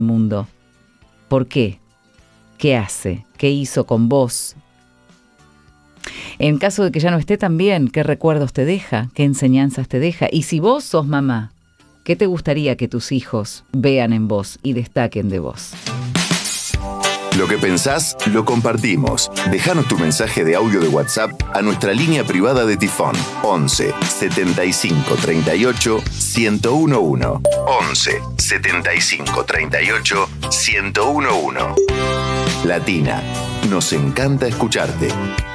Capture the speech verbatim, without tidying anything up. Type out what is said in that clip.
mundo. ¿Por qué? ¿Qué hace? ¿Qué hizo con vos? En caso de que ya no esté también, ¿qué recuerdos te deja? ¿Qué enseñanzas te deja? Y si vos sos mamá, ¿qué te gustaría que tus hijos vean en vos y destaquen de vos? Lo que pensás, lo compartimos. Déjanos tu mensaje de audio de WhatsApp a nuestra línea privada de Tifón. once setenta y cinco treinta y ocho ciento uno. once setenta y cinco treinta y ocho ciento uno. Latina, nos encanta escucharte.